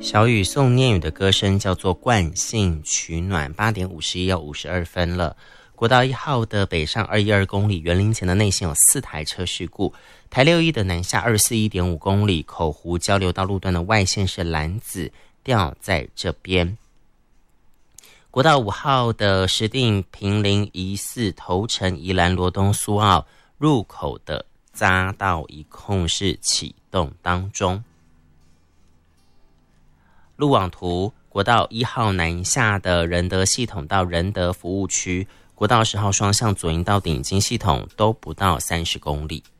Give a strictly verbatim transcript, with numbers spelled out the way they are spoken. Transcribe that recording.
小雨送念宇的歌声叫做惯性取暖。八点五十一要五十二分了。国道一号的北上二一二公里园林前的内线有四台车事故，台六一的南下二四一点五公里口湖交流道路段的外线是蓝子掉在这边。国道五号的石碇坪林疑似头城宜兰罗东苏澳入口的匝道一控是启动当中。路网图，国道一号南下的仁德系统到仁德服务区，国道十号双向左营到顶金系统都不到三十公里。